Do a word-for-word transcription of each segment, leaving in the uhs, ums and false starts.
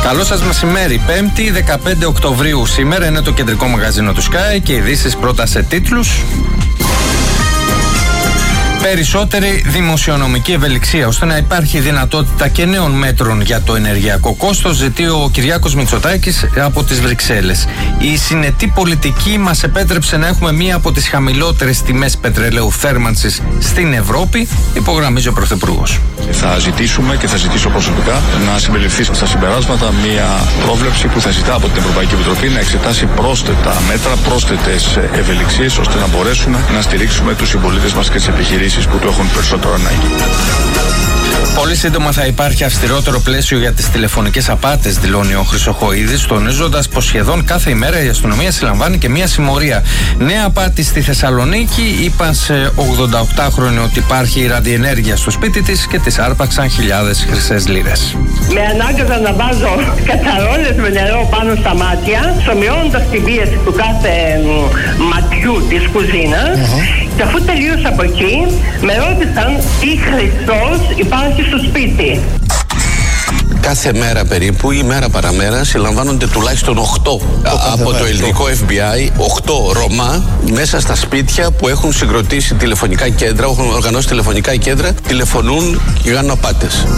Καλό σας μεσημέρι. Πέμπτη, δεκαπέντε Οκτωβρίου. Σήμερα είναι το κεντρικό μαγαζίνο του Sky και ειδήσεις πρώτα σε τίτλους. Περισσότερη δημοσιονομική ευελιξία ώστε να υπάρχει δυνατότητα και νέων μέτρων για το ενεργειακό κόστος, ζητεί ο Κυριάκος Μητσοτάκης από τις Βρυξέλλες. Η συνετή πολιτική μας επέτρεψε να έχουμε μία από τις χαμηλότερες τιμές πετρελαίου θέρμανσης στην Ευρώπη, υπογραμμίζει ο Πρωθυπουργός. Θα ζητήσουμε και θα ζητήσω προσωπικά να συμπεριληφθεί στα συμπεράσματα μία πρόβλεψη που θα ζητά από την Ευρωπαϊκή Επιτροπή να εξετάσει πρόσθετα μέτρα, πρόσθετες ευελιξίες ώστε να μπορέσουμε να στηρίξουμε τους συμπολίτες μας και τις επιχειρήσεις που το έχουν περισσότερο ανάγκη. Πολύ σύντομα θα υπάρχει αυστηρότερο πλαίσιο για τις τηλεφωνικές απάτες, δηλώνει ο Χρυσοχοΐδης, τονίζοντας πως σχεδόν κάθε ημέρα η αστυνομία συλλαμβάνει και μία συμμορία. Νέα απάτη στη Θεσσαλονίκη, είπαν σε ογδονταοκτάχρονη ότι υπάρχει ραδιενέργεια στο σπίτι της και της άρπαξαν χιλιάδες χρυσές λίρες. Με ανάγκαζαν να βάζω κατσαρόλες με νερό πάνω στα μάτια, σομοιώνοντας τη πίεση του κάθε ματιού της κουζίνας. Uh-huh. Και αφού τελείωσα από εκεί, με ρώτησαν τι Χριστός υπάρχει στο σπίτι. Κάθε μέρα περίπου ή μέρα παραμέρα συλλαμβάνονται τουλάχιστον οκτώ από το ελληνικό εφ μπι άι, οκτώ Ρωμά μέσα στα σπίτια που έχουν συγκροτήσει τηλεφωνικά κέντρα, έχουν οργανώσει τηλεφωνικά κέντρα, τηλεφωνούν και κάνουν απάτες.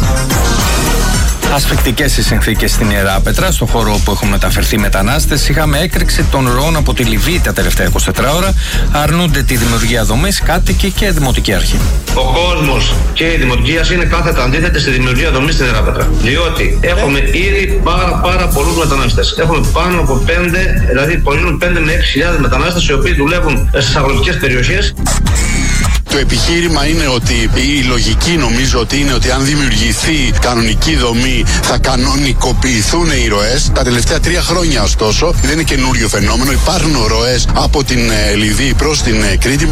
Ασφικτικές οι συνθήκες στην Ιεράπετρα, στο χώρο όπου έχουν μεταφερθεί μετανάστες. Είχαμε έκρηξη των ροών από τη Λιβύη τα τελευταία είκοσι τέσσερις ώρα. Αρνούνται τη δημιουργία δομής κάτοικοι και δημοτική αρχή. Ο κόσμος και η δημοτική αρχή είναι κάθετα αντίθετη στη δημιουργία δομής στην Ιεράπετρα. Διότι έχουμε ήδη πάρα, πάρα πολλούς μετανάστες. Έχουμε πάνω από πέντε, δηλαδή πολύ πέντε με έξι χιλιάδες μετανάστες οι οποίοι δουλεύουν στις αγροτικές περιοχές. Το επιχείρημα είναι ότι η λογική νομίζω ότι είναι ότι αν δημιουργηθεί κανονική δομή θα κανονικοποιηθούν οι ροές. Τα τελευταία τρία χρόνια ωστόσο δεν είναι καινούριο φαινόμενο. Υπάρχουν ροές από την Λιβύη προς την Κρήτη.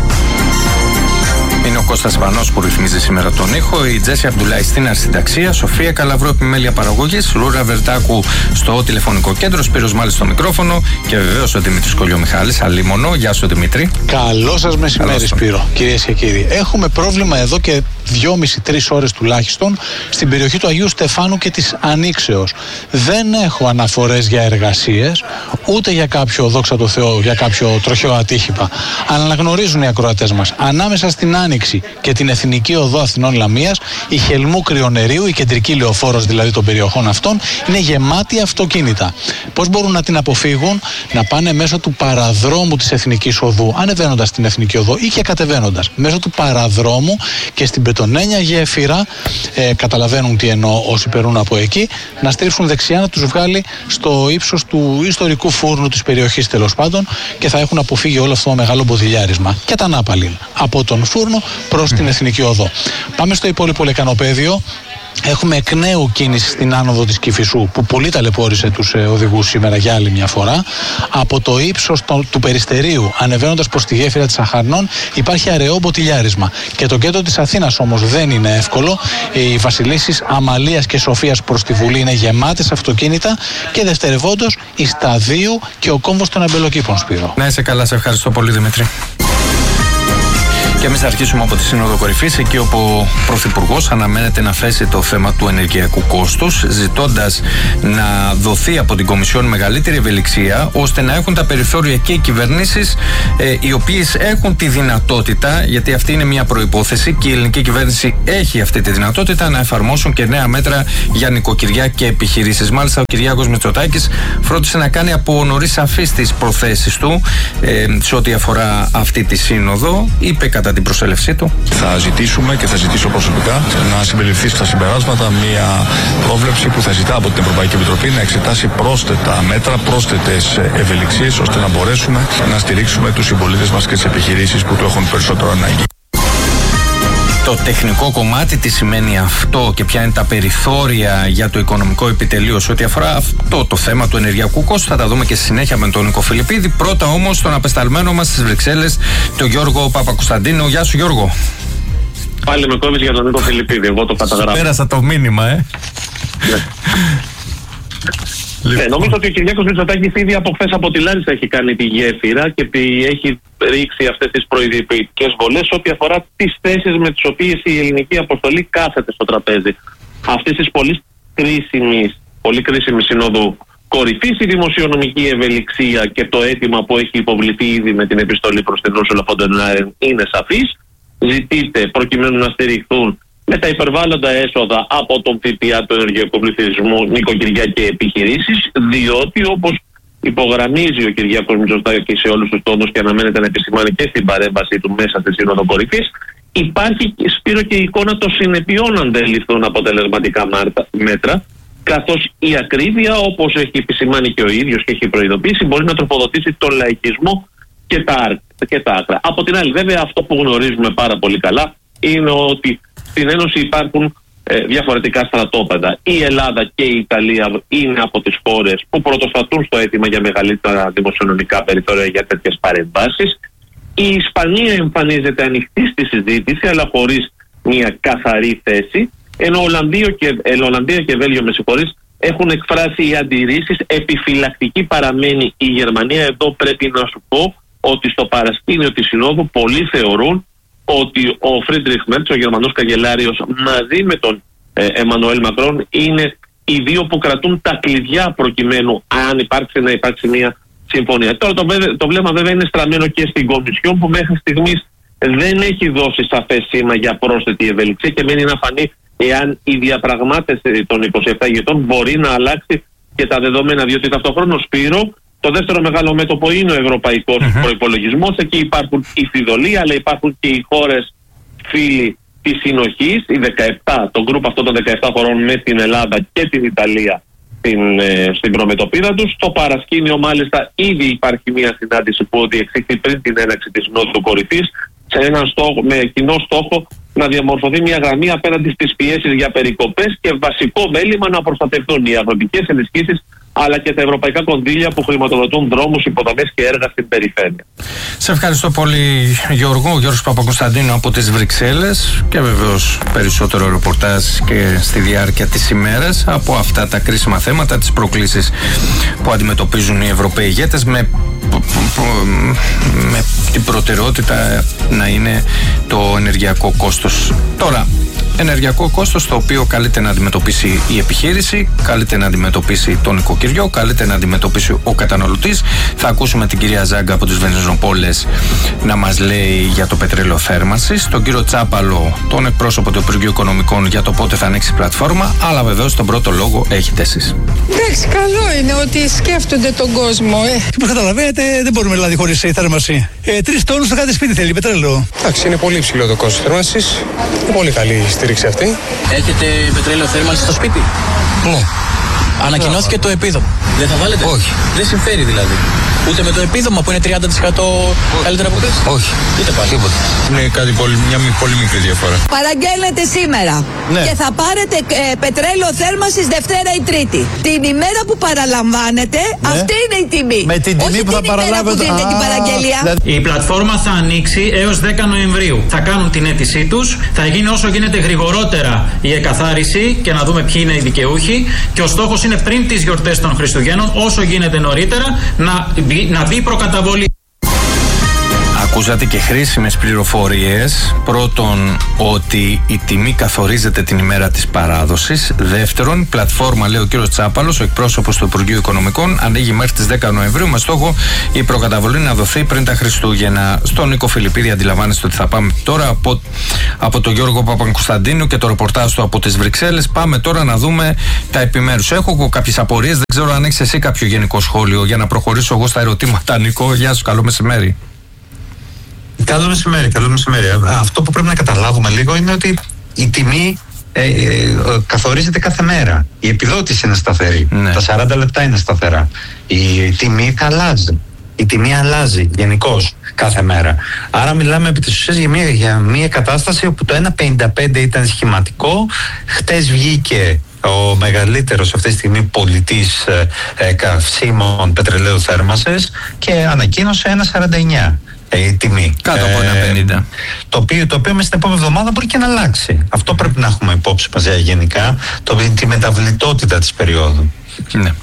Είναι ο Κώστας Βανός που ρυθμίζει σήμερα τον ήχο, η Τζέσι Αμπτουλάη στην αρχισυνταξία, Σοφία Καλαβρού επιμέλεια παραγωγής, Λούρα Βερτάκου στο τηλεφωνικό κέντρο, Σπύρος Μάλης στο μικρόφωνο και βεβαίως ο Δημήτρης Κολιομιχάλης, αλίμονο. Γεια σου Δημήτρη. Καλό σας μεσημέρι Σπύρο, κυρίες και κύριοι. Έχουμε πρόβλημα εδώ και δυόμιση με τρεις ώρες τουλάχιστον στην περιοχή του Αγίου Στεφάνου και της Ανοίξεως. Δεν έχω αναφορές για εργασίες, ούτε για κάποιο, δόξα τω Θεώ, για κάποιο τροχαίο ατύχημα. Αλλά αναγνωρίζουν οι ακροατές μας. Ανάμεσα στην Άνοιξη και την Εθνική Οδό Αθηνών Λαμίας, η Χελμού Κρυονερίου, η κεντρική λεωφόρος δηλαδή των περιοχών αυτών, είναι γεμάτη αυτοκίνητα. Πώς μπορούν να την αποφύγουν? Να πάνε μέσω του παραδρόμου της Εθνικής Οδού, ανεβαίνοντας την Εθνική Οδό ή και κατεβαίνοντας. Μέσω του παραδρόμου και στην πετονένια γέφυρα, ε, καταλαβαίνουν τι εννοώ όσοι περνούν από εκεί, να στρίψουν δεξιά, να τους βγάλει στο ύψος του ιστορικού φούρνου της περιοχής τέλος πάντων και θα έχουν αποφύγει όλο αυτό το μεγάλο μποδηλιάρισμα. Και τα Νάπαλιν από τον φούρνο προς την Εθνική Οδό. Πάμε στο υπόλοιπο λεκανοπέδιο. Έχουμε εκ νέου κίνηση στην άνοδο της Κηφισού που πολύ ταλαιπώρησε τους ε, οδηγούς σήμερα για άλλη μια φορά. Από το ύψος το, του Περιστερίου ανεβαίνοντας προς τη γέφυρα της Αχαρνών υπάρχει αραιό μποτιλιάρισμα. Και το κέντρο της Αθήνας όμως δεν είναι εύκολο. Οι βασιλίσεις Αμαλίας και Σοφίας προς τη Βουλή είναι γεμάτες αυτοκίνητα και δευτερευόντως η Σταδίου και ο κόμβος των Αμπελοκήπων, Σπύρο. Να είσαι καλά, σε ευχαριστώ πολύ Δημήτρη. Και εμείς θα αρχίσουμε από τη Σύνοδο Κορυφής, εκεί όπου ο Πρωθυπουργός αναμένεται να θέσει το θέμα του ενεργειακού κόστους, ζητώντας να δοθεί από την Κομισιόν μεγαλύτερη ευελιξία, ώστε να έχουν τα περιθώρια και οι κυβερνήσεις ε, οι οποίες έχουν τη δυνατότητα, γιατί αυτή είναι μια προϋπόθεση και η ελληνική κυβέρνηση έχει αυτή τη δυνατότητα, να εφαρμόσουν και νέα μέτρα για νοικοκυριά και επιχειρήσεις. Μάλιστα, ο Κυριάκος Μητσοτάκης φρόντισε να κάνει από νωρίς σαφείς τις προθέσεις του ε, σε ό,τι αφορά αυτή τη σύνοδο. Είπε κατά την προσέλευσή του. Θα ζητήσουμε και θα ζητήσω προσωπικά να συμπεριληφθεί στα συμπεράσματα μία πρόβλεψη που θα ζητά από την Ευρωπαϊκή Επιτροπή να εξετάσει πρόσθετα μέτρα, πρόσθετες ευελιξίες ώστε να μπορέσουμε να στηρίξουμε τους συμπολίτες μας και τις επιχειρήσεις που το έχουν περισσότερο ανάγκη. Το τεχνικό κομμάτι τι σημαίνει αυτό και ποια είναι τα περιθώρια για το οικονομικό επιτελείο σε ό,τι αφορά αυτό το θέμα του ενεργειακού κόστου, θα τα δούμε και στη συνέχεια με τον Νίκο Φιλιππίδη. Πρώτα όμως τον απεσταλμένο μας στις Βρυξέλλες, τον Γιώργο Παπακοσταντίνου. Γεια σου Γιώργο. Πάλι με κόβεις για τον Νίκο Φιλιππίδη, εγώ το καταγράφω. Πέρασα το μήνυμα, ε. Λοιπόν. Ε, νομίζω ότι ο Κυριάκος Μητσοτάκης ήδη από χθες από τη Λάρισα έχει κάνει τη γέφυρα και έχει ρίξει αυτές τις προειδοποιητικές βολές ό,τι αφορά τις θέσεις με τις οποίες η ελληνική αποστολή κάθεται στο τραπέζι. Αυτής της πολύ κρίσιμης πολύ κρίσιμη σύνοδο κορυφής, η δημοσιονομική ευελιξία και το αίτημα που έχει υποβληθεί ήδη με την επιστολή προς την Ursula von der Leyen είναι σαφής. Ζητείται προκειμένου να στηριχθούν με τα υπερβάλλοντα έσοδα από τον ΦΠΑ του ενεργειακού πληθυσμού νοικοκυριά και επιχειρήσεις, διότι όπως υπογραμμίζει ο Κυριάκος Μητσοτάκης σε όλους τους τόνους και αναμένεται να επισημάνει και στην παρέμβαση του μέσα στη Σύνοδο Κορυφής, υπάρχει, Σπύρο, και η εικόνα των συνεπειών αν δεν ληφθούν αποτελεσματικά μέτρα, καθώς η ακρίβεια, όπως έχει επισημάνει και ο ίδιος και έχει προειδοποιήσει, μπορεί να τροφοδοτήσει τον λαϊκισμό και τα, και τα άκρα. Από την άλλη, βέβαια, αυτό που γνωρίζουμε πάρα πολύ καλά είναι ότι στην Ένωση υπάρχουν ε, διαφορετικά στρατόπεδα. Η Ελλάδα και η Ιταλία είναι από τις χώρες που πρωτοστατούν στο αίτημα για μεγαλύτερα δημοσιονομικά περιθώρια για τέτοιες παρεμβάσεις. Η Ισπανία εμφανίζεται ανοιχτή στη συζήτηση, αλλά χωρίς μια καθαρή θέση, ενώ Ολλανδία και, ε, Ολλανδία και Βέλγιο, με συγχωρείς, έχουν εκφράσει οι αντιρρήσεις. Επιφυλακτική παραμένει η Γερμανία. Εδώ πρέπει να σου πω ότι στο παρασκήνιο της Συνόδου πολλοί θεωρούν ότι ο Φρίντριχ Μέρτς, ο Γερμανός καγκελάριος, μαζί με τον ε, Εμμανουέλ Μακρόν, είναι οι δύο που κρατούν τα κλειδιά προκειμένου, αν υπάρξει, να υπάρξει μια συμφωνία. Τώρα το, το βλέμμα βέβαια είναι στραμμένο και στην Κομισιόν, που μέχρι στιγμής δεν έχει δώσει σαφές σήμα για πρόσθετη ευελιξία και μένει να φανεί εάν η διαπραγμάτευση των είκοσι επτά ηγετών μπορεί να αλλάξει και τα δεδομένα, διότι ταυτόχρονα, Σπύρο, το δεύτερο μεγάλο μέτωπο είναι ο ευρωπαϊκός mm-hmm. προϋπολογισμός. Εκεί υπάρχουν οι φιδωλοί, αλλά υπάρχουν και οι χώρες φίλοι της συνοχής, οι δεκαεπτά, το γκρουπ αυτό των δεκαεπτά χωρών με την Ελλάδα και την Ιταλία στην, ε, στην προμετωπίδα τους. Στο παρασκήνιο, μάλιστα, ήδη υπάρχει μια συνάντηση που διεξήχθη πριν την έναρξη της Συνόδου Κορυφής, σε έναν στόχο, με κοινό στόχο να διαμορφωθεί μια γραμμή απέναντι στις πιέσεις για περικοπές και βασικό μέλημα να προστατευτούν οι αγροτικές ενισχύσεις αλλά και τα ευρωπαϊκά κονδύλια που χρηματοδοτούν δρόμους, υποδομές και έργα στην περιφέρεια. Σε ευχαριστώ πολύ, Γιώργο. Ο Γιώργος Παπακοσταντίνου από τις Βρυξέλλες, και βεβαίως περισσότερο ρεπορτάζ και στη διάρκεια της ημέρας από αυτά τα κρίσιμα θέματα, τις προκλήσεις που αντιμετωπίζουν οι Ευρωπαίοι ηγέτες, με, με την προτεραιότητα να είναι το ενεργειακό κόστος. Τώρα, ενεργειακό κόστος το οποίο καλείται να αντιμετωπίσει η επιχείρηση, καλείται να αντιμετωπίσει το νοικοκυριό, καλείται να αντιμετωπίσει ο καταναλωτής. Θα ακούσουμε την κυρία Ζάγκα από τις Βενζινοπόλες να μας λέει για το πετρέλαιο θέρμανσης, τον κύριο Τσάπαλο, τον εκπρόσωπο του Υπουργείου Οικονομικών, για το πότε θα ανοίξει η πλατφόρμα, αλλά βεβαίως τον πρώτο λόγο έχετε εσείς. Εντάξει, καλό είναι ότι σκέφτονται τον κόσμο. Ε. Και όπως καταλαβαίνετε, δεν μπορούμε δηλαδή χωρίς θέρμανση. Ε, Τρεις τόνους στο κάθε σπίτι θέλει πετρέλαιο. Εντάξει, είναι πολύ υψηλό το κόστος θέρμανσης. Είναι πολύ καλή στήριξη αυτή. Έχετε πετρέλαιο θέρμανση στο σπίτι? Ναι. Ανακοινώθηκε το επίδομα. Δεν θα βάλετε? Όχι. Δεν συμφέρει δηλαδή. Ούτε με το επίδομα που είναι τριάντα τοις εκατό καλύτερα από πέρσι? Όχι. Ούτε πάλι. Τίποτα. Είναι κάτι πολύ, μια πολύ μικρή διαφορά. Παραγγέλνετε σήμερα ναι. και θα πάρετε ε, πετρέλαιο θέρμανσης Δευτέρα ή Τρίτη. Την ημέρα που παραλαμβάνετε, ναι. αυτή είναι η τιμή. Με την τιμή Όχι που θα παραλάβετε. Που δίνετε την παραγγελία. Η πλατφόρμα θα ανοίξει έως δέκα Νοεμβρίου. Θα κάνουν την αίτησή τους. Θα γίνει όσο γίνεται γρηγορότερα η εκαθάριση και να δούμε ποιοι είναι οι δικαιούχοι. Και ο στόχος είναι πριν τις γιορτές των Χριστουγέννων, όσο γίνεται νωρίτερα, να, να μπει προκαταβολή. Ακούσατε και χρήσιμες πληροφορίες. Πρώτον, ότι η τιμή καθορίζεται την ημέρα της παράδοσης. Δεύτερον, η πλατφόρμα, λέει ο κύριος Τσάπαλος, ο εκπρόσωπος του Υπουργείου Οικονομικών, ανοίγει μέχρι τις δέκα Νοεμβρίου με στόχο η προκαταβολή να δοθεί πριν τα Χριστούγεννα. Στον Νίκο Φιλιππίδη αντιλαμβάνεστε ότι θα πάμε τώρα από, από τον Γιώργο Παπακοσταντίνου και το ρεπορτάζ του από τις Βρυξέλλες. Πάμε τώρα να δούμε τα επιμέρους. Έχω κάποιες απορίες, δεν ξέρω αν έχεις εσύ κάποιο γενικό σχόλιο για να προχωρήσω εγώ στα ερωτήματα. Νίκο, γεια σου, καλό μεσημέρι. Καλό μεσημέρι, καλό μεσημέρι. Αυτό που πρέπει να καταλάβουμε λίγο είναι ότι η τιμή ε, ε, καθορίζεται κάθε μέρα. Η επιδότηση είναι σταθερή. Ναι. Τα σαράντα λεπτά είναι σταθερά. Η τιμή αλλάζει. Η τιμή αλλάζει γενικώς κάθε μέρα. Άρα μιλάμε επί της ουσίας για μια, για μια κατάσταση όπου το ένα πενήντα πέντε ήταν σχηματικό. Χτες βγήκε ο μεγαλύτερος αυτή τη στιγμή πολιτής ε, ε, καυσίμων πετρελαίου θέρμανσης και ανακοίνωσε ένα σαράντα εννιά. Η τιμή. Κάτω από ένα πενήντα. Ε, το, οποίο, το οποίο μες την επόμενη εβδομάδα μπορεί και να αλλάξει. Αυτό πρέπει να έχουμε υπόψη μας γενικά, το, τη μεταβλητότητα της περίοδου. Ναι.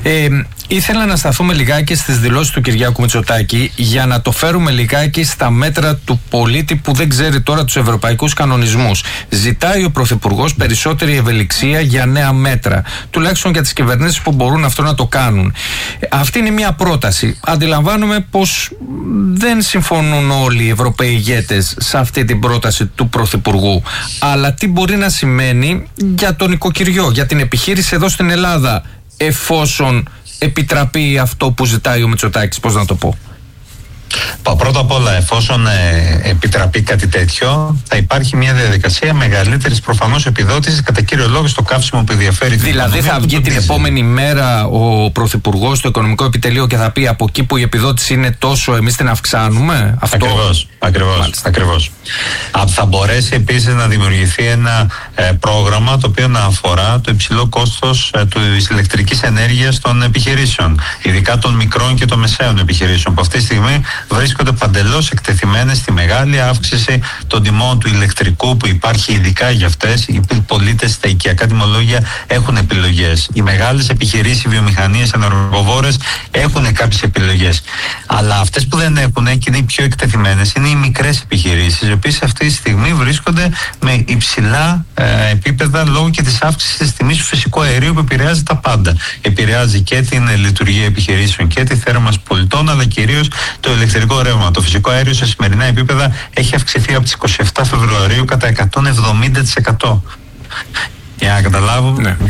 Ε, ήθελα να σταθούμε λιγάκι στις δηλώσεις του Κυριάκου Μητσοτάκη για να το φέρουμε λιγάκι στα μέτρα του πολίτη που δεν ξέρει τώρα τους ευρωπαϊκούς κανονισμούς. Ζητάει ο Πρωθυπουργός περισσότερη ευελιξία για νέα μέτρα, τουλάχιστον για τις κυβερνήσεις που μπορούν αυτό να το κάνουν. Αυτή είναι μια πρόταση. Αντιλαμβάνομαι πως δεν συμφωνούν όλοι οι Ευρωπαίοι ηγέτες σε αυτή την πρόταση του Πρωθυπουργού. Αλλά τι μπορεί να σημαίνει για τον οικοκυριό, για την επιχείρηση εδώ στην Ελλάδα, εφόσον επιτραπεί αυτό που ζητάει ο Μητσοτάκης, πώς να το πω. Πρώτα απ' όλα, εφόσον ε, επιτραπεί κάτι τέτοιο, θα υπάρχει μια διαδικασία μεγαλύτερης προφανώς επιδότησης, κατά κύριο λόγο στο καύσιμο που ενδιαφέρει την οικονομία. Δηλαδή θα βγει την επόμενη μέρα ο Πρωθυπουργός στο Οικονομικό Επιτελείο και θα πει από εκεί που η επιδότηση είναι τόσο, εμείς την αυξάνουμε. Αυτό... Ακριβώς, ακριβώς, ακριβώς. Α, θα μπορέσει επίσης να δημιουργηθεί ένα ε, πρόγραμμα το οποίο να αφορά το υψηλό κόστος ε, της ηλεκτρικής ενέργειας των επιχειρήσεων, ειδικά των μικρών και των μεσαίων επιχειρήσεων, που αυτή τη στιγμή βρίσκονται παντελώς εκτεθειμένες στη μεγάλη αύξηση των τιμών του ηλεκτρικού που υπάρχει ειδικά για αυτές. Οι πολίτες στα οικιακά τιμολόγια έχουν επιλογές. Οι μεγάλες επιχειρήσεις, οι βιομηχανίες, ενεργοβόρες έχουν κάποιες επιλογές. Αλλά αυτές που δεν έχουν και είναι οι πιο εκτεθειμένες είναι οι μικρές επιχειρήσεις, οι οποίες αυτή τη στιγμή βρίσκονται με υψηλά ε, επίπεδα λόγω και της αύξησης της τιμής του φυσικού αερίου που επηρεάζει τα πάντα. Επηρεάζει και την λειτουργία επιχειρήσεων και τη θέρμανση πολιτών, αλλά κυρίως το ηλεκτρικό ρεύμα. Το φυσικό αέριο σε σημερινά επίπεδα έχει αυξηθεί από τις είκοσι επτά Φεβρουαρίου κατά εκατόν εβδομήντα τοις εκατό. Για να καταλάβουμε, ναι.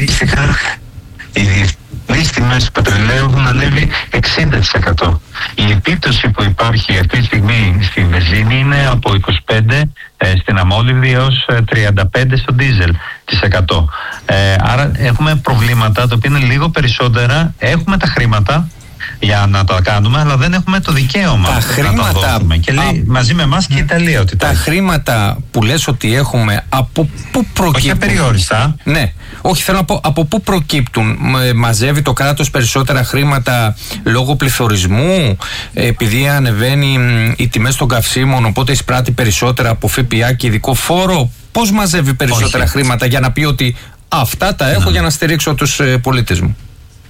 Οι διεθνείς τιμές του πετρελαίου έχουν ανέβει εξήντα τοις εκατό. Η επίπτωση που υπάρχει αυτή τη στιγμή στη βενζίνη είναι από είκοσι πέντε ε, στην αμόλυβδη έως ε, τριάντα πέντε στο ντίζελ της εκατό. Ε, άρα έχουμε προβλήματα τα οποία είναι λίγο περισσότερα. Έχουμε τα χρήματα για να το κάνουμε, αλλά δεν έχουμε το δικαίωμα τα χρήματα, να το δώσουμε. Και λέει α, μαζί με εμάς και η Ιταλία ότι τα χρήματα που λες ότι έχουμε, από πού προκύπτουν? Όχι απεριόριστα. Ναι, όχι, θέλω να πω από πού προκύπτουν. Μαζεύει το κράτος περισσότερα χρήματα λόγω πληθωρισμού, επειδή ανεβαίνει οι τιμές των καυσίμων, οπότε εισπράττει περισσότερα από ΦΠΑ και ειδικό φόρο? Πώς μαζεύει περισσότερα όχι. χρήματα για να πει ότι αυτά τα έχω ναι. για να στηρίξω τους πολίτες μου?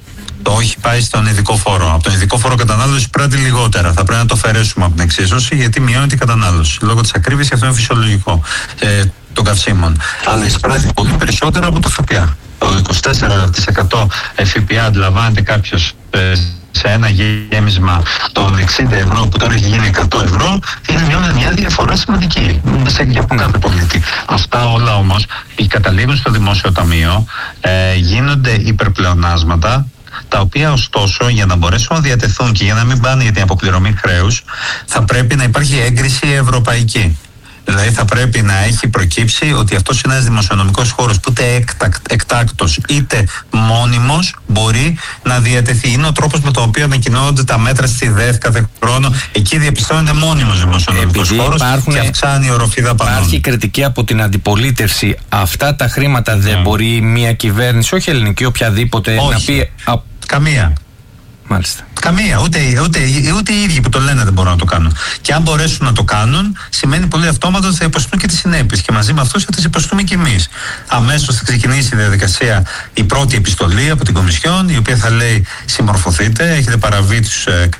Το όχι πάει στον ειδικό φόρο. Από τον ειδικό φόρο κατανάλωση πράττει λιγότερα. Θα πρέπει να το αφαιρέσουμε από την εξίσωση, γιατί μειώνει την κατανάλωση. Λόγω της ακρίβειας, αυτό είναι φυσιολογικό ε, των καυσίμων. Αλλά εισπράττει πολύ περισσότερα από το ΦΠΑ. Το είκοσι τέσσερα τοις εκατό ΦΠΑ αντιλαμβάνεται κάποιος ε, σε ένα γέμισμα των εξήντα ευρώ που τώρα έχει γίνει εκατό ευρώ, είναι μια, μια διαφορά σημαντική σε για από κάθε πολίτη. Αυτά όλα όμως καταλήγουν στο δημόσιο ταμείο, ε, γίνονται υπερπλεονάσματα, τα οποία ωστόσο για να μπορέσουν να διατεθούν και για να μην πάνε για την αποπληρωμή χρέους, θα πρέπει να υπάρχει έγκριση ευρωπαϊκή. Δηλαδή θα πρέπει να έχει προκύψει ότι αυτός είναι ένας δημοσιονομικός χώρος που είτε εκτάκτος είτε μόνιμος μπορεί να διατεθεί. Είναι ο τρόπος με τον οποίο ανακοινώνονται τα μέτρα στη ΔΕΘ κάθε χρόνο. Εκεί διαπιστώνεται μόνιμος δημοσιονομικός χώρος υπάρχουν, και αυξάνει η οροφή δαπανών. Υπάρχει κριτική από την αντιπολίτευση. Αυτά τα χρήματα δεν mm. μπορεί μια κυβέρνηση, όχι ελληνική, οποιαδήποτε, όχι. να πει... Α... Καμία. Μάλιστα. Καμία, ούτε, ούτε, ούτε οι ίδιοι που το λένε δεν μπορούν να το κάνουν. Και αν μπορέσουν να το κάνουν, σημαίνει πολύ αυτόματα ότι θα υποστούν και τις συνέπειες. Και μαζί με αυτούς θα τις υποστούμε και εμείς. Αμέσως θα ξεκινήσει η διαδικασία, η πρώτη επιστολή από την Κομισιόν, η οποία θα λέει: συμμορφωθείτε, έχετε παραβεί τους ε,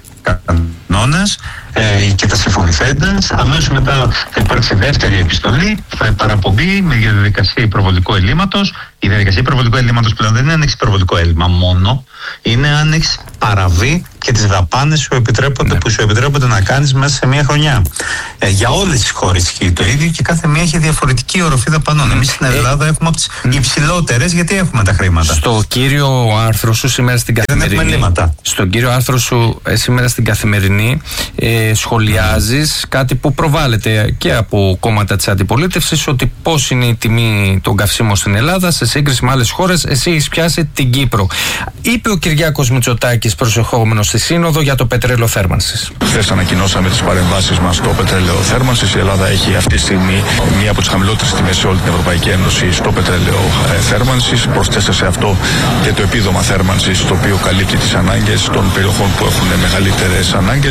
κανόνες ε, και τα συμφωνηθέντες. Αμέσως μετά θα υπάρξει δεύτερη επιστολή, θα παραπομπή με διαδικασία υπερβολικού ελλείμματος. Η διαδικασία υπερβολικού ελλείμματος πλέον δεν είναι αν έχεις υπερβολικό έλλειμμα μόνο, είναι αν έχεις παραβεί και τις δαπάνες σου επιτρέπονται, ναι. που σου επιτρέπονται να κάνεις μέσα σε μια χρονιά. Ε, για όλες τις χώρες ισχύει το ίδιο και κάθε μία έχει διαφορετική οροφή δαπανών. Εμείς στην Ελλάδα ε, έχουμε από τις ε, υψηλότερες, γιατί έχουμε τα χρήματα. Στο κύριο άρθρο σου σήμερα στην Καθημερινή, στον κύριο άρθρο σου ε, σήμερα στην Καθημερινή ε, σχολιάζεις mm. κάτι που προβάλλεται και από κόμματα της αντιπολίτευσης, ότι πώς είναι η τιμή των καυσίμων στην Ελλάδα σε σύγκριση με άλλες χώρες. Εσύ έχεις πιάσει την Κύπρο. Είπε ο Κυριάκος Μητσοτάκης προσεχόμενος στη Σύνοδο για το πετρέλαιο θέρμανσης. Χθες ανακοινώσαμε τις παρεμβάσεις μας στο πετρέλαιο θέρμανσης. Η Ελλάδα έχει αυτή τη στιγμή μία από τις χαμηλότερες τιμές σε όλη την Ευρωπαϊκή Ένωση στο πετρέλαιο ε, θέρμανσης. Προσθέσε σε αυτό και το επίδομα θέρμανσης, το οποίο καλύπτει τις ανάγκες των περιοχών που έχουν μεγαλύτερες ανάγκες.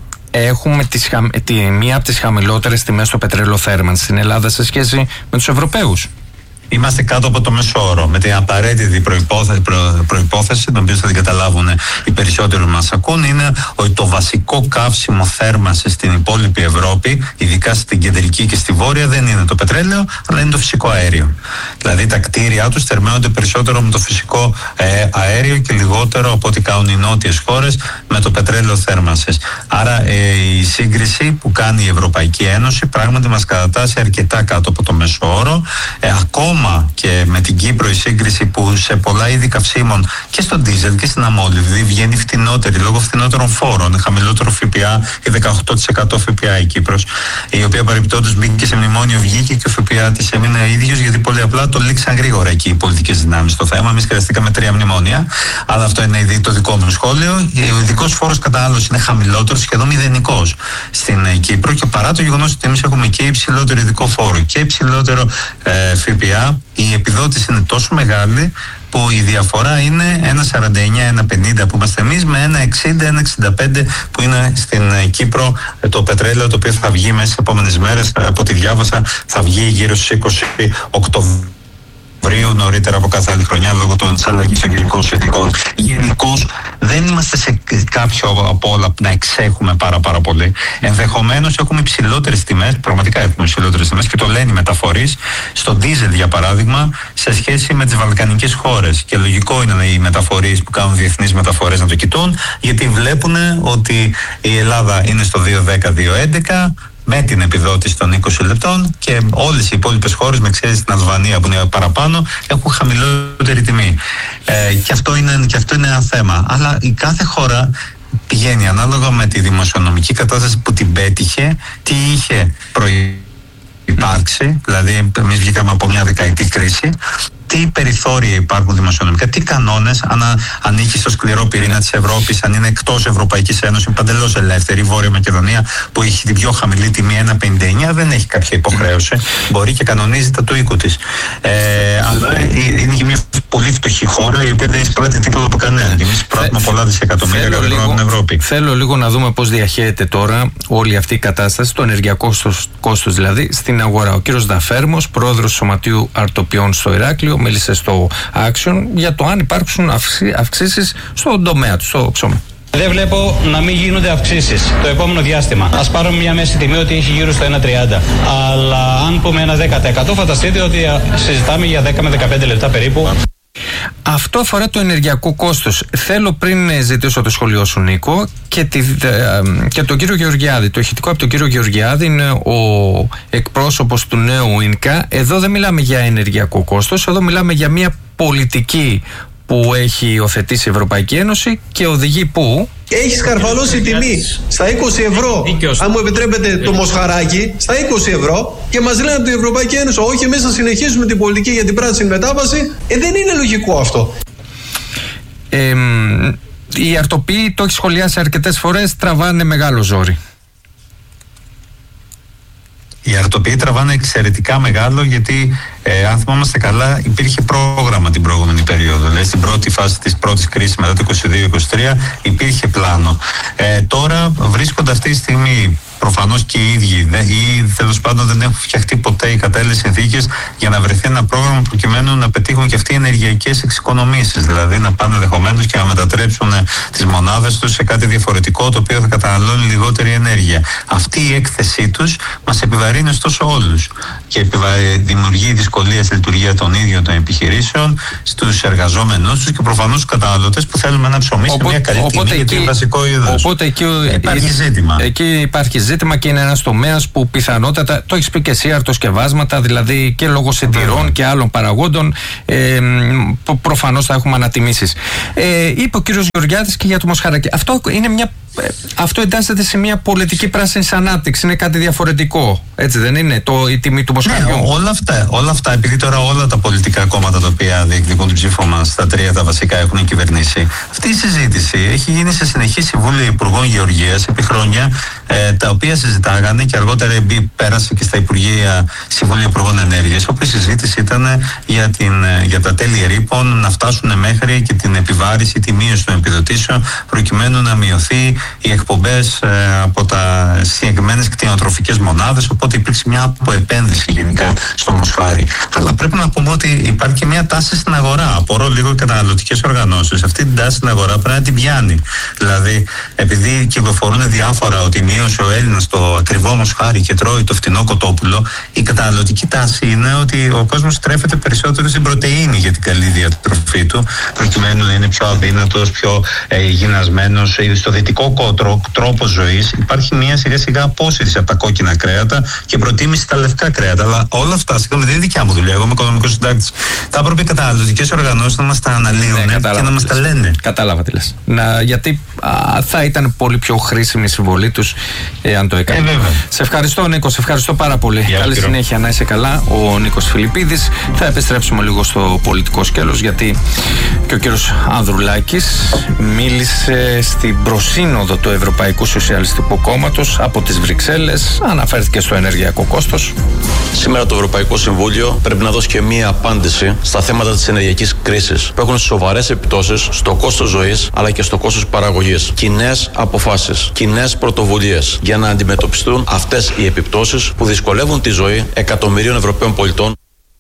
Έχουμε τις, τη, μία από τις χαμηλότερες τιμές στο πετρέλαιο θέρμανσης στην Ελλάδα σε σχέση με τους Ευρωπαίους. είμαστε κάτω από το μέσο όρο. Με την απαραίτητη προϋπόθεση, προ, προϋπόθεση την οποία θα την καταλάβουν οι περισσότεροι που μας ακούν, είναι ότι το βασικό καύσιμο θέρμανση στην υπόλοιπη Ευρώπη, ειδικά στην κεντρική και στη βόρεια, δεν είναι το πετρέλαιο, αλλά είναι το φυσικό αέριο. Δηλαδή τα κτίρια τους θερμαίνονται περισσότερο με το φυσικό ε, αέριο και λιγότερο από ό,τι κάνουν οι νότιες χώρες με το πετρέλαιο θέρμανσης. Άρα ε, η σύγκριση που κάνει η Ευρωπαϊκή Ένωση πράγματι μας κατατάσσει αρκετά κάτω από το μέσο όρο. Ε, ακόμα και με την Κύπρο η σύγκριση που σε πολλά είδη καυσίμων και στο ντίζελ και στην αμόλυβδη βγαίνει φτηνότερη λόγω φτηνότερων φόρων, χαμηλότερο ΦΠΑ και δεκαοκτώ τοις εκατό ΦΠΑ η Κύπρος, η οποία παρεμπιπτόντως μπήκε σε μνημόνιο, βγήκε και ο ΦΠΑ της έμεινε ίδιος, γιατί πολύ απλά το λήξαν γρήγορα εκεί οι πολιτικές δυνάμεις στο θέμα. Εμείς χρειαστήκαμε τρία μνημόνια, αλλά αυτό είναι ήδη το δικό μου σχόλιο. Ο ειδικός φόρος κατανάλωσης είναι χαμηλότερος, σχεδόν μηδενικός στην Κύπρο, και παρά το γεγονός ότι εμείς έχουμε και υψηλότερο ειδικό φόρο και υψηλότερο ε, ΦΠΑ, η επιδότηση είναι τόσο μεγάλη που η διαφορά είναι ένα σαράντα εννιά ένα πενήντα που είμαστε εμείς με ένα εξήντα ένα εξήντα πέντε που είναι στην Κύπρο το πετρέλαιο, το οποίο θα βγει μέσα στις επόμενες μέρες. Από ό,τι διάβασα θα βγει γύρω στις είκοσι Οκτωβρίου, νωρίτερα από κάθε άλλη χρονιά, λόγω των αλλαγής αγγλικών συνθηκών. Γενικώς δεν είμαστε σε κάποιο από όλα να εξέχουμε πάρα πάρα πολύ. Ενδεχομένως έχουμε υψηλότερες τιμές, πραγματικά έχουμε υψηλότερες τιμές, και το λένε οι μεταφορείς, στο ντίζελ για παράδειγμα, σε σχέση με τις βαλκανικές χώρες. Και λογικό είναι οι μεταφορείς που κάνουν διεθνείς μεταφορές να το κοιτούν, γιατί βλέπουν ότι η Ελλάδα είναι στο δύο δέκα δύο έντεκα, με την επιδότηση των είκοσι λεπτών, και όλες οι υπόλοιπες χώρες, με εξαίρεση την Αλβανία που είναι παραπάνω, έχουν χαμηλότερη τιμή. Ε, και, αυτό είναι, και αυτό είναι ένα θέμα. Αλλά η κάθε χώρα πηγαίνει ανάλογα με τη δημοσιονομική κατάσταση που την πέτυχε, τι είχε προϋπάρξει, δηλαδή εμείς βγήκαμε από μια δεκαετή κρίση, τι περιθώρια υπάρχουν δημοσιονομικά, τι κανόνες, αν ανήκει στο σκληρό πυρήνα της Ευρώπης, αν είναι εκτός Ευρωπαϊκής Ένωσης, παντελώς ελεύθερη. Η Βόρεια Μακεδονία που έχει την πιο χαμηλή τιμή ένα πενήντα εννιά δεν έχει κάποια υποχρέωση, μπορεί και κανονίζει τα του οίκου της. Ε, αλλά είναι και μια πολύ φτωχή χώρα, η οποία δεν εισπράττει τίποτα από κανέναν. Εμείς εισπράττουμε πολλά δισεκατομμύρια ευρώ από την Ευρώπη. Θέλω λίγο να δούμε πώς διαχέεται τώρα όλη αυτή η κατάσταση, το ενεργειακό κόστος, κόστος δηλαδή, στην αγορά. Ο κύριος Δαφέρμος, πρόεδρος του Σωματείου Αρτοπιών στο Ηράκλειο, μίλησε στο Action για το αν υπάρξουν αυξήσεις στον τομέα του, στο ψωμί. Δεν βλέπω να μην γίνονται αυξήσεις το επόμενο διάστημα. Ας πάρουμε μια μέση τιμή ότι έχει γύρω στο ένα τριάντα. Αλλά αν πούμε ένα δέκα τοις εκατό, φανταστείτε ότι συζητάμε για δέκα με δεκαπέντε λεπτά περίπου. Αυτό αφορά το ενεργειακό κόστος. Θέλω πριν ζητήσω το σχολείο σου, Νίκο, και, τη, και τον κύριο Γεωργιάδη. Το ηχητικό από τον κύριο Γεωργιάδη είναι ο εκπρόσωπος του νέου ΙΝΚΑ. Εδώ δεν μιλάμε για ενεργειακό κόστος, εδώ μιλάμε για μια πολιτική που έχει υιοθετήσει η Ευρωπαϊκή Ένωση και οδηγεί πού? Έχει σκαρφαλώσει η τιμή στα είκοσι ευρώ. Δίκαιος. Αν μου επιτρέπετε το μοσχαράκι, στα είκοσι ευρώ, και μας λένε από την Ευρωπαϊκή Ένωση, όχι, εμείς θα συνεχίσουμε την πολιτική για την πράσινη μετάβαση. Ε, δεν είναι λογικό αυτό. Ε, οι αρτοποί, το έχει σχολιάσει αρκετές φορές, τραβάνε μεγάλο ζόρι. Οι αρτοποί τραβάνε εξαιρετικά μεγάλο, γιατί ε, αν θυμόμαστε καλά, υπήρχε πρόγραμμα την προηγούμενη περίοδο. Δηλαδή στην πρώτη φάση της πρώτης κρίσης μετά το είκοσι δύο είκοσι τρία υπήρχε πλάνο. Ε, τώρα βρίσκονται αυτή τη στιγμή προφανώς και οι ίδιοι δε, ή τέλος πάντων δεν έχουν φτιαχτεί ποτέ οι κατάλληλες συνθήκες για να βρεθεί ένα πρόγραμμα προκειμένου να πετύχουν και αυτοί οι ενεργειακές εξοικονομήσεις. Δηλαδή να πάνε ενδεχομένως και να μετατρέψουν τις μονάδες τους σε κάτι διαφορετικό, το οποίο θα καταναλώνει λιγότερη ενέργεια. Αυτή η έκθεσή τους μας επιβαρύνει ωστόσο όλους και επιβαρύνει, δημιουργεί δυσκολία στη λειτουργία των ίδιων των επιχειρήσεων, στους εργαζόμενους τους και προφανώς στους καταναλωτές που θέλουμε να ψωμί σε μια καλή τιμή, γιατί είναι βασικό είδος. Οπότε εκεί υπάρχει ζήτημα. Εκεί υπάρχει ζήτημα και είναι ένας τομέας που πιθανότατα, το έχεις πει και εσύ, αρτοσκευάσματα, δηλαδή και λόγω σιτηρών και άλλων παραγόντων, ε, προφανώς θα έχουμε ανατιμήσεις. Ε, είπε ο κύριος Γεωργιάδης και για το μοσχαράκι. Αυτό είναι μια Αυτό εντάσσεται σε μια πολιτική πράσινη ανάπτυξη. Είναι κάτι διαφορετικό. Έτσι δεν είναι, το, η τιμή του μοσχαριού? Ναι, όλα αυτά, όλα αυτά, επειδή τώρα όλα τα πολιτικά κόμματα τα οποία διεκδικούν την ψήφο μας, τα τρία τα βασικά έχουν κυβερνήσει, αυτή η συζήτηση έχει γίνει σε συνεχή Συμβούλια Υπουργών Γεωργίας επί χρόνια, ε, τα οποία συζητάγανε και αργότερα πέρασε και στα Υπουργεία Συμβούλια Υπουργών Ενέργειας, όπου η συζήτηση ήταν για, την, για τα τέλη ρήπων να φτάσουν μέχρι και την επιβάρηση, τη μείωση των επιδοτήσεων, προκειμένου να μειωθεί οι εκπομπές ε, από τα συγκεκριμένες κτηνοτροφικές μονάδες, οπότε υπήρξε μια αποεπένδυση γενικά στο μοσχάρι. Αλλά πρέπει να πούμε ότι υπάρχει και μια τάση στην αγορά. Απορώ λίγο οι καταναλωτικές οργανώσεις. Αυτή την τάση στην αγορά πρέπει να την πιάνει. Δηλαδή, επειδή κυκλοφορούν διάφορα ότι μείωσε ο Έλληνας το ακριβό μοσχάρι και τρώει το φτηνό κοτόπουλο, η καταναλωτική τάση είναι ότι ο κόσμος στρέφεται περισσότερο στην πρωτεΐνη για την καλή διατροφή του, προκειμένου να είναι πιο αδύνατος, πιο ε, γυνασμένος. Στο δυτικό κότρο, τρόπο ζωής, υπάρχει μια σιγά σιγά απόσυρση από τα κόκκινα κρέατα και προτίμηση στα λευκά κρέατα. Αλλά όλα αυτά, συγγνώμη, δεν είναι δικιά μου δουλειά. Εγώ είμαι οικονομικός συντάκτης. Θα έπρεπε οι καταναλωτικές οργανώσεις να μας τα αναλύουν ναι, και να μας τα λένε. Κατάλαβα τι λες. Να, γιατί α, θα ήταν πολύ πιο χρήσιμη η συμβολή τους εάν το έκανε. Ε, σε ευχαριστώ, Νίκο, σε ευχαριστώ πάρα πολύ. Για Καλή συνέχεια, να είσαι καλά. Ο Νίκος Φιλιππίδης. Θα επιστρέψουμε λίγο στο πολιτικό σκέλος, γιατί και ο κύριος Ανδρουλάκης μίλησε στην προσύνοδο του Ευρωπαϊκού Σοσιαλιστικού Κόμματος από τις Βρυξέλλες. Αναφέρθηκε στο ενεργειακό κόστος. Σήμερα το Ευρωπαϊκό Συμβούλιο πρέπει να δώσει και μία απάντηση στα θέματα της ενεργειακής κρίσης, που έχουν σοβαρές επιπτώσεις στο κόστος ζωής αλλά και στο κόστος παραγωγής. Κοινές αποφάσεις, κοινές πρωτοβουλίες για να αντιμετωπιστούν αυτές οι επιπτώσεις που δυσκολεύουν τη ζωή εκατομμυρίων Ευρωπαίων πολιτών.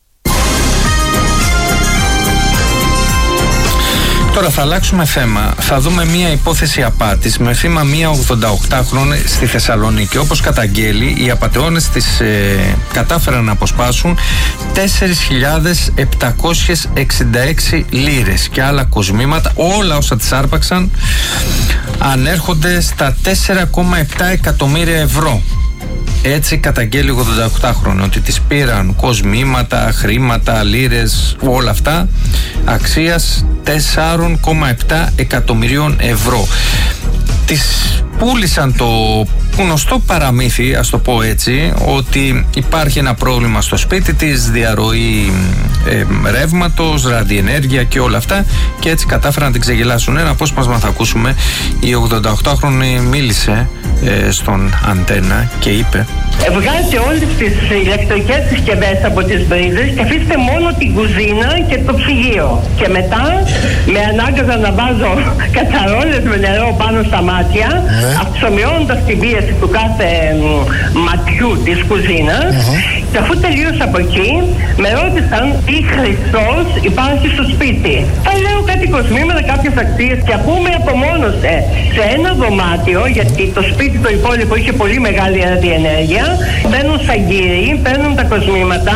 Τώρα θα αλλάξουμε θέμα. Θα δούμε μια υπόθεση απάτης με θύμα μια ογδονταοκτάχρονη στη Θεσσαλονίκη. Όπως καταγγέλει, οι απατεώνες της ε, κατάφεραν να αποσπάσουν τέσσερις χιλιάδες επτακόσιες εξήντα έξι λίρες και άλλα κοσμήματα. Όλα όσα τις άρπαξαν ανέρχονται στα τέσσερα κόμμα επτά εκατομμύρια ευρώ. Έτσι καταγγέλει ο ογδονταοκτάχρονος ότι τις πήραν κοσμήματα, χρήματα, λίρες, όλα αυτά αξίας τέσσερα κόμμα επτά εκατομμυρίων ευρώ. Τις πούλησαν το γνωστό παραμύθι, ας το πω έτσι, ότι υπάρχει ένα πρόβλημα στο σπίτι της, διαρροή ε, ρεύματος, ραδιενέργεια και όλα αυτά, και έτσι κατάφεραν να την ξεγελάσουν. Ένα απόσπασμα θα ακούσουμε. Η ογδονταοκτάχρονη μίλησε ε, στον Αντένα και είπε: Βγάζετε όλες τις ηλεκτρικές συσκευές από τις μπρίζες και αφήστε μόνο την κουζίνα και το ψυγείο. Και μετά με ανάγκαζα να βάζω κατσαρόλες με νερό πάνω στα μάτια, ναι, αυξομειώνοντας την πίεση του κάθε μ, ματιού της κουζίνας. Uh-huh. Και αφού τελείωσα από εκεί, με ρώτησαν τι Χριστός υπάρχει στο σπίτι. Θα λέω κάτι κοσμήματα, κάποιες αξίες, και αφού με απομόνωσε σε ένα δωμάτιο, γιατί το σπίτι το υπόλοιπο είχε πολύ μεγάλη ραδιενέργεια, μπαίνουν σαν κύριοι, παίρνουν τα κοσμήματα.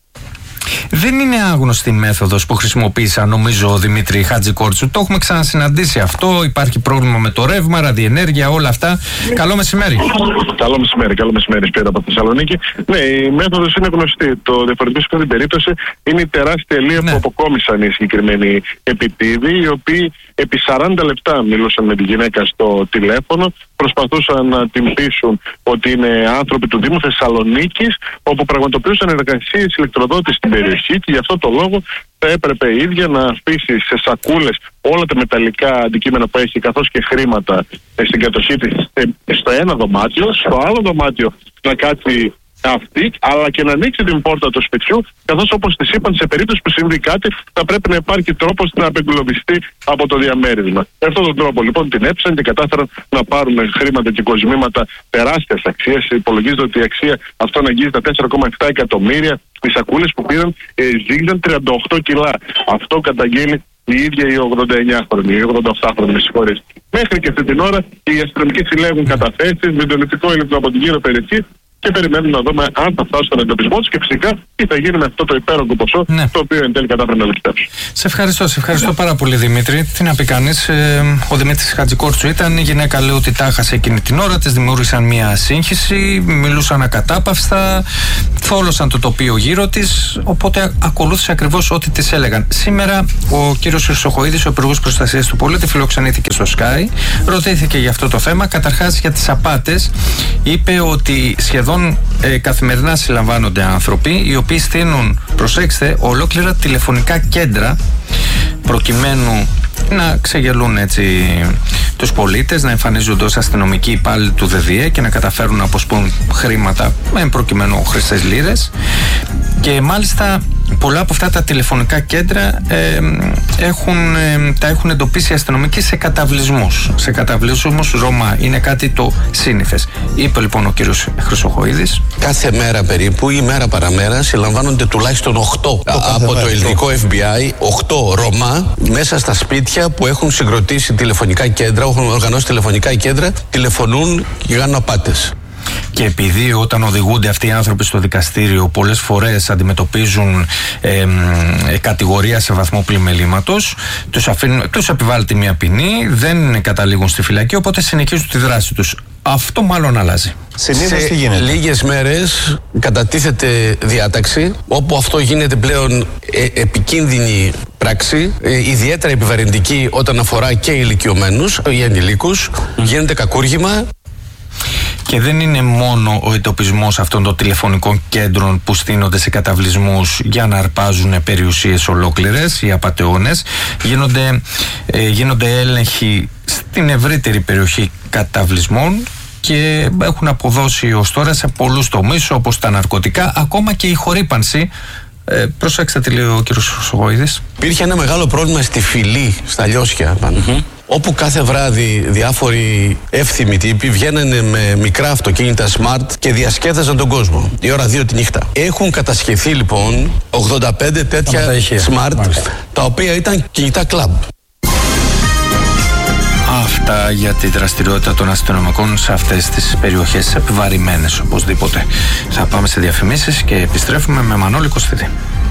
Δεν είναι άγνωστη μέθοδος που χρησιμοποίησα, νομίζω, ο Δημήτρη Χατζικόρτσου. Το έχουμε ξανασυναντήσει αυτό. Υπάρχει πρόβλημα με το ρεύμα, ραδιενέργεια, όλα αυτά. Καλό μεσημέρι. Καλό μεσημέρι, καλό μεσημέρι, Σπύρο από τη Θεσσαλονίκη. Ναι, η μέθοδος είναι γνωστή. Το διαφορετικό στην περίπτωση είναι η τεράστια ελεία, ναι, που αποκόμισαν οι συγκεκριμένοι επιτίδιοι, οι οποίοι επί σαράντα λεπτά μιλούσαν με τη γυναίκα στο τηλέφωνο, προσπαθούσαν να την πείσουν ότι είναι άνθρωποι του Δήμου Θεσσαλονίκης, όπου πραγματοποιούσαν εργασίες ηλεκτροδότης στην περιοχή, και γι' αυτό το λόγο θα έπρεπε η ίδια να αφήσει σε σακούλες όλα τα μεταλλικά αντικείμενα που έχει, καθώς και χρήματα στην κατοχή της, στο ένα δωμάτιο, στο άλλο δωμάτιο να κάτσει αυτή, αλλά και να ανοίξει την πόρτα του σπιτιού, καθώς, όπως της είπαν, σε περίπτωση που συμβεί κάτι θα πρέπει να υπάρχει τρόπος να απεγκλωβιστεί από το διαμέρισμα. Με αυτόν τον τρόπο λοιπόν την έψαν και κατάφεραν να πάρουν χρήματα και κοσμήματα τεράστιας αξίας. Υπολογίζεται ότι η αξία αυτών αγγίζει τα τέσσερα κόμμα επτά εκατομμύρια. Οι σακούλες που πήραν ε, ζύγιζαν τριάντα οκτώ κιλά. Αυτό καταγγέλει η ίδια η ογδονταεννιάχρονη, η ογδονταοκτάχρονη, με συγχωρείτε. Μέχρι και αυτή την ώρα οι αστυνομικοί συλλέγουν καταθέσεις, βιντεοληπτικό υλικό από την γύρω περιοχή, και περιμένουμε να δούμε αν θα φτάσει στον εντοπισμό του και φυσικά τι θα γίνει με αυτό το υπέρογκο ποσό, ναι, το οποίο εν τέλει κατάφερε να ληφθέψει. Σε ευχαριστώ, σε ευχαριστώ πάρα πολύ, Δημήτρη. Τι να πει κανείς, ε, ο Δημήτρης Χατζικόρτσου ήταν. Η γυναίκα λέει ότι τα έχασε εκείνη την ώρα, της δημιούργησαν μια σύγχυση, μιλούσαν ακατάπαυστα, θόλωσαν το τοπίο γύρω της, οπότε ακολούθησε ακριβώς ό,τι της έλεγαν. Σήμερα ο κύριος Χρυσοχοΐδης, ο Υπουργός Προστασίας του Πολίτη, φιλοξενήθηκε στο Sky, ρωτήθηκε για αυτό το θέμα. Καταρχάς για τις απάτες, είπε ότι σχεδόν Ε, καθημερινά συλλαμβάνονται άνθρωποι οι οποίοι στείλουν, προσέξτε, ολόκληρα τηλεφωνικά κέντρα προκειμένου να ξεγελούν έτσι τους πολίτες, να εμφανίζονται ως αστυνομικοί υπάλληλοι του ΔΔΕ και να καταφέρουν να αποσπούν χρήματα, με προκειμένου χρυσές λίρες. Και μάλιστα πολλά από αυτά τα τηλεφωνικά κέντρα ε, έχουν, ε, τα έχουν εντοπίσει οι αστυνομικοί σε καταβλισμούς. Σε καταβλισμούς Ρωμά. Είναι κάτι το σύνηθες. Είπε λοιπόν ο κύριος Χρυσοχοΐδης. Κάθε μέρα περίπου ή μέρα παραμέρα συλλαμβάνονται τουλάχιστον οκτώ από το ελληνικό εφ μπι άι, οκτώ Ρωμά μέσα στα σπίτια που έχουν συγκροτήσει τηλεφωνικά κέντρα, έχουν οργανώσει τηλεφωνικά κέντρα, τηλεφωνούν και κάνουν απάτες. Και επειδή όταν οδηγούνται αυτοί οι άνθρωποι στο δικαστήριο πολλές φορές αντιμετωπίζουν ε, ε, κατηγορία σε βαθμό πλημελήματος, τους, αφήνουν, τους επιβάλλεται μια ποινή, δεν καταλήγουν στη φυλακή, οπότε συνεχίζουν τη δράση τους. Αυτό μάλλον αλλάζει. Συνήθως τι γίνεται? Λίγες μέρες κατατίθεται διάταξη όπου αυτό γίνεται πλέον ε, επικίνδυνη πράξη, ε, ιδιαίτερα επιβαρυντική όταν αφορά και ηλικιωμένους ή ενηλίκους, γίνεται κακούργημα. Και δεν είναι μόνο ο εντοπισμός αυτών των τηλεφωνικών κέντρων που στείνονται σε καταβλισμούς για να αρπάζουν περιουσίες ολόκληρες ή απατεώνες. Γίνονται, ε, γίνονται έλεγχοι στην ευρύτερη περιοχή καταβλισμών και έχουν αποδώσει ως τώρα σε πολλούς τομείς, όπως τα ναρκωτικά, ακόμα και η χορύπανση. Ε, προσέξτε τι λέει ο κ. Χρυσοχοΐδης. Υπήρχε ένα μεγάλο πρόβλημα στη Φυλή, στα Λιώσια πάνω. Mm-hmm. Όπου κάθε βράδυ διάφοροι εύθυμοι τύποι βγαίνανε με μικρά αυτοκίνητα smart και διασκέδαζαν τον κόσμο η ώρα δύο τη νύχτα. Έχουν κατασχεθεί λοιπόν ογδόντα πέντε τέτοια smart, μάλιστα, τα οποία ήταν κινητά κλαμπ. Αυτά για τη δραστηριότητα των αστυνομικών σε αυτές τις περιοχές επιβαρημένες οπωσδήποτε. Θα πάμε σε διαφημίσεις και επιστρέφουμε με Μανώλη Κωστίδη.